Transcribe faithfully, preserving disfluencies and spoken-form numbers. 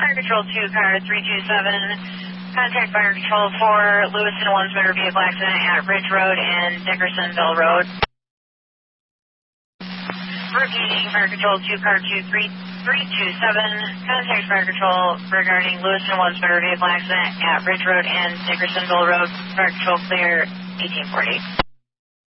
Fire Control two, car three two seven. Contact Fire Control for Lewiston one's motor vehicle accident at Ridge Road and Dickersonville Road. Repeating, Fire Control two, car two three two seven. Contact Fire Control regarding Lewiston one's motor vehicle accident at Ridge Road and Dickersonville Road. Fire Control clear, eighteen forty.